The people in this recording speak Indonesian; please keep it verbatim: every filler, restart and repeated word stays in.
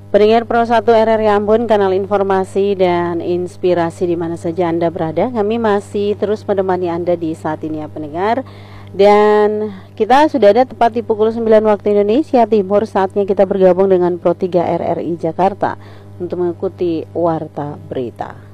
Pendengar Pro satu R R I Ambon, kanal informasi dan inspirasi di mana saja Anda berada. Kami masih terus menemani Anda di saat ini ya pendengar. Dan kita sudah ada tepat di pukul sembilan waktu Indonesia Timur. Saatnya kita bergabung dengan Pro tiga R R I Jakarta untuk mengikuti Warta Berita.